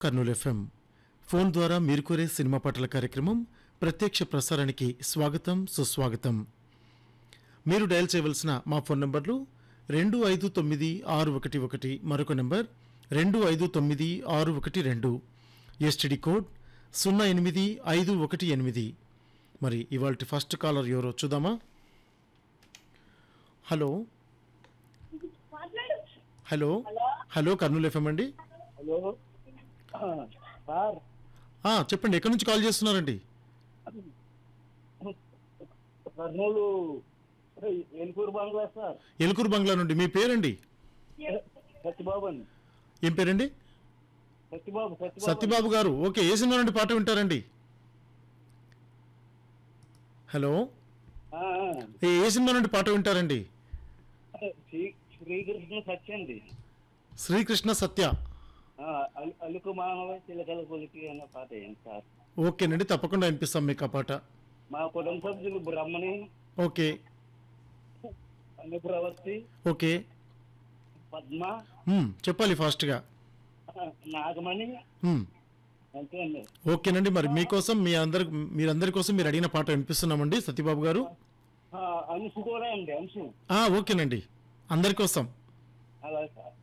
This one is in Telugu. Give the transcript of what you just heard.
కర్నూలు ఎఫ్ఎం ఫోన్ ద్వారా మీరు కోరే సినిమా పాటల కార్యక్రమం ప్రత్యక్ష ప్రసారానికి స్వాగతం సుస్వాగతం. మీరు డయల్ చేయవలసిన మా ఫోన్ నంబర్లు 259611, మరొక నంబర్ 259612, ఎస్టీడీ కోడ్ 08518. మరి ఇవాల్టి ఫస్ట్ కాలర్ ఎవరో చూద్దామా? Hello hello hello Kurnool FM అండి. హలో సార్, చెప్పండి, ఎక్కడి నుంచి కాల్ చేస్తున్నారండి? కర్నూలు ఎల్కూరు బంగ్లా సార్. ఎలుకూరు బంగ్లా నుండి. మీ పేరండి? సత్యబాబు అండి. ఏం పేరండి? సత్యబాబు. సత్యబాబు గారు. ఓకే, ఏ సినిమా నుండి పాట వింటారండి? హలో, ఆ, ఏ సినిమా నుండి పాట వింటారండి? శ్రీకృష్ణ సత్య అండి. శ్రీకృష్ణ సత్య. అలుకు మానవ చిలకల కొలికి అన్న పాట ఏంటి సార్? ఓకేనండి, తప్పకుండా వినిపిస్తాం మీకు ఆ పాట. మా కుటుంబ సభ్యులు బ్రహ్మణి, ఓకే అనుప్రవర్తి, ఓకే. పద్మ, చెప్పాలి ఫాస్ట్గా. నాగమణి, అంతే అండి. ఓకేనండి, మరి మీకోసం మీరందరి కోసం మీరు అడిగిన పాట వినిపిస్తున్నామండి సత్యబాబు గారు. అంశు కూడా అండి, అంశు. ఓకేనండి, అందరి కోసం. అలా సార్.